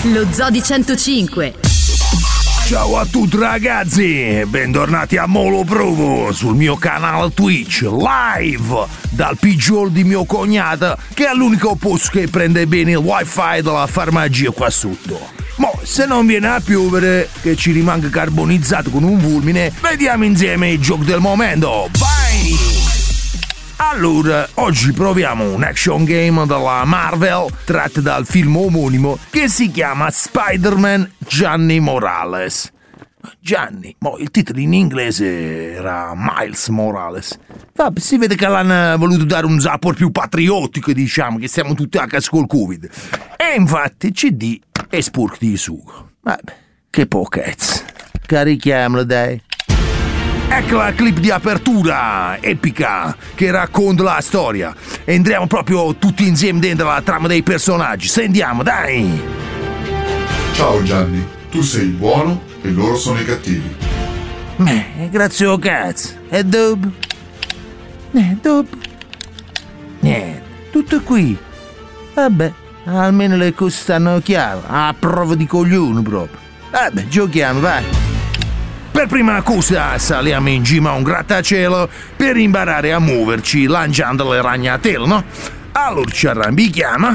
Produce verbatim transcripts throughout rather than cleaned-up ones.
Lo Zoo di centocinque. Ciao a tutti ragazzi, bentornati a Molo Provo sul mio canale Twitch, live dal pigiolo di mio cognato, che è l'unico posto che prende bene il wifi della farmacia qua sotto. Mo, se non viene a piovere, che ci rimanga carbonizzato con un fulmine, vediamo insieme il gioco del momento. Vai! Allora, oggi proviamo un action game della Marvel tratto dal film omonimo che si chiama Spider-Man Gianni Morales. Gianni, mo il titolo in inglese era Miles Morales. Vabbè, si vede che l'hanno voluto dare un sapore più patriottico, diciamo, che siamo tutti a casa col Covid. E infatti C D è sporco di sugo. Vabbè, che pochezza. Carichiamolo, dai. Ecco la clip di apertura epica che racconta la storia. Entriamo proprio tutti insieme dentro la trama dei personaggi. Sentiamo, dai! Ciao Gianni, tu sei il buono e loro sono i cattivi. Beh, grazie o cazzo. E dopo? Eh, dopo? Niente, tutto qui. Vabbè, almeno le cose stanno chiare. A prova di coglione proprio. Vabbè, giochiamo, vai. Per prima cosa saliamo in cima a un grattacielo per imparare a muoverci lanciando le ragnatele, no? Allora ci arrampichiamo.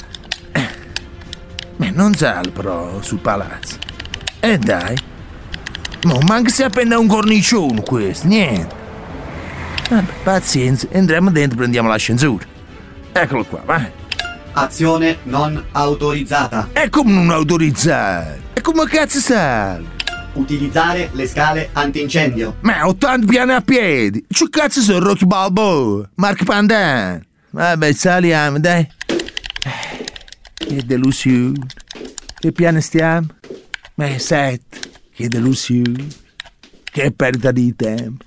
Ma non sale però sul palazzo. E dai. Ma manca si appenda un cornicione questo, niente. Vabbè, pazienza, entriamo dentro e prendiamo l'ascensore. Eccolo qua, vai. Azione non autorizzata. È come non autorizzata. E come cazzo sale? Utilizzare le scale antincendio. Ma ottanta piani a piedi. Che cazzo sono Rocky Balboa? Mark Pandan. Vabbè, saliamo, dai. Che delusione. Che piano stiamo? Ma sette. Che delusione. Che perdita di tempo.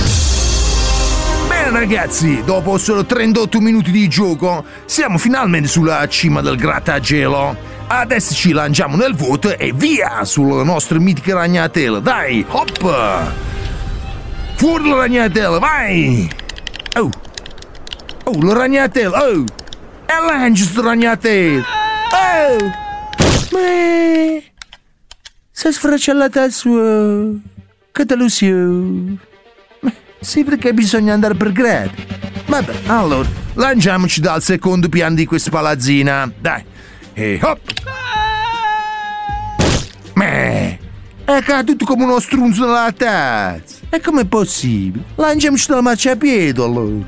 Bene ragazzi, dopo solo trentotto minuti di gioco, siamo finalmente sulla cima del grattacielo. Adesso ci lanciamo nel vuoto e via sulle nostre mitiche ragnatele. Dai, hop! Fuori la ragnatela, vai! Oh! Oh, la ragnatela, oh! E lancia sta ragnatela! Oh! Ma... si è sfracellata al suo... Che delusione! Ma sì, perché bisogna andare per gradi. Vabbè, allora, lanciamoci dal secondo piano di questa palazzina. Dai! E hop! Meh! È caduto come uno strunzo nella tazza! E com'è possibile? Lanciamoci dal marciapiede allora!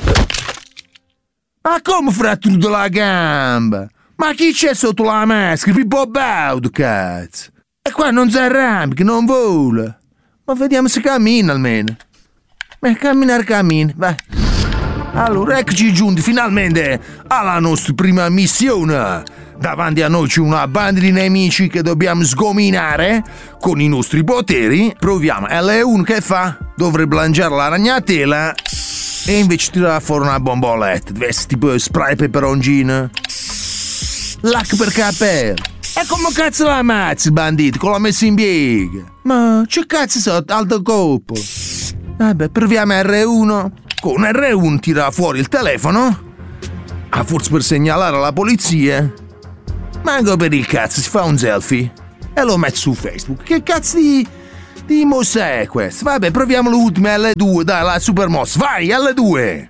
Ma come fratturato la gamba? Ma chi c'è sotto la maschera? Pippo Baudo, cazzo! E qua non si arrampica, non vola! Ma vediamo se cammina almeno! Ma camminare cammina, vai! Allora, eccoci giunti finalmente alla nostra prima missione! Davanti a noi c'è una banda di nemici che dobbiamo sgominare con i nostri poteri. Proviamo. L uno che fa? Dovrebbe lanciare la ragnatela e invece tirare fuori una bomboletta. Deve essere tipo spray peperoncino. Lac per capello. E come cazzo la ammazzi, bandito? Con la messa in piega? Ma che cazzo sotto? Alto colpo. Vabbè, proviamo R uno. Con R uno tira fuori il telefono. A forse per segnalare alla polizia. Manco per il cazzo, si fa un selfie e lo mette su Facebook. Che cazzo di, di mossa è questo? Vabbè, proviamo l'ultima L due, dai, la super mossa. Vai, L due!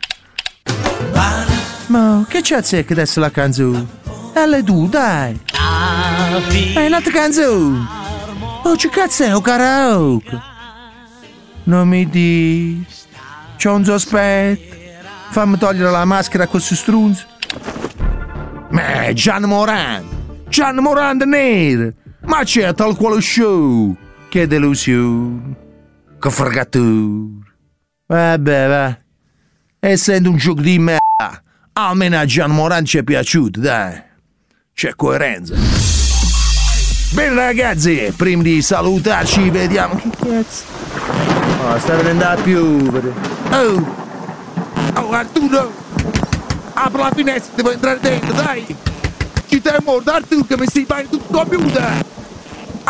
Ma che cazzo è che adesso la canzone? L due, dai! È un'altra canzone! Oh, che cazzo è? Un karaoke! Non mi dici... C'ho un sospetto! Fammi togliere la maschera a questo strunzo! Ma Gian Morand! Gian Morand nero! Ma c'è tal quale show! Che delusione! Che fregatura! Vabbè, va! Essendo un gioco di merda, almeno a Gian Morand ci è piaciuto, dai! C'è coerenza! Bene ragazzi, prima di salutarci vediamo... Che cazzo? Oh, sta venendo a piovere! Oh! Oh, Arturo! Apro la finestra, devo entrare dentro, dai! Ci sei morto, Arturo, che mi stai bene tutto il computer!